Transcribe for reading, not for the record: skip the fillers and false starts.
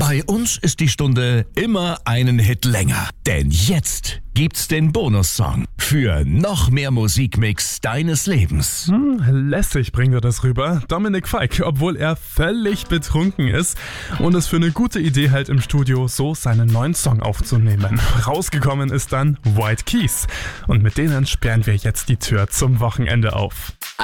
Bei uns ist die Stunde immer einen Hit länger. Denn jetzt gibt's den Bonussong für noch mehr Musikmix deines Lebens. Lässig bringt er das rüber. Dominik Feick, obwohl er völlig betrunken ist und es für eine gute Idee hält, im Studio so seinen neuen Song aufzunehmen. Rausgekommen ist dann White Keys. Und mit denen sperren wir jetzt die Tür zum Wochenende auf.